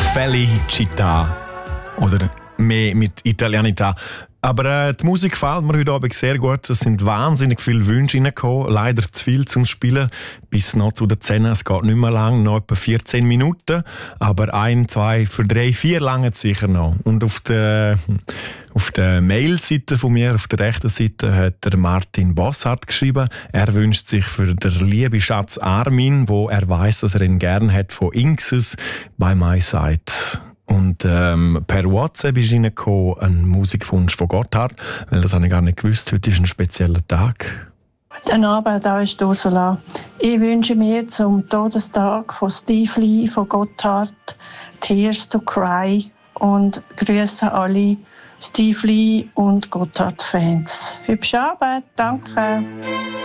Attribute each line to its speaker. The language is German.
Speaker 1: Felicità. Oder mehr mit Italianità. Aber die Musik gefällt mir heute Abend sehr gut. Es sind wahnsinnig viele Wünsche reingekommen. Leider zu viel zum Spielen. Bis noch zu den 10. Es geht nicht mehr lang, noch etwa 14 Minuten. Aber 1, 2, für 3, 4 lange sicher noch. Und auf der Mail-Seite von mir, auf der rechten Seite, hat der Martin Bossart geschrieben. Er wünscht sich für den lieben Schatz Armin, wo er weiss, dass er ihn gern hat, von Inxus «By My Side». Und per WhatsApp ist reingekommen ein Musikwunsch von Gotthard, weil das habe ich gar nicht gewusst. Heute ist ein spezieller Tag.
Speaker 2: Guten Abend, da ist Ursula. Ich wünsche mir zum Todestag von Steve Lee von Gotthard «Tears to Cry» und grüße alle Steve Lee und Gotthard-Fans. Hübschen Abend, danke.